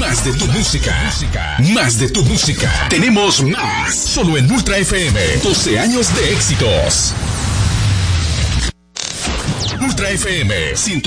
Más de tu música. Más de tu música. Tenemos más. Solo en Ultra FM. 12 años de éxitos. Ultra FM.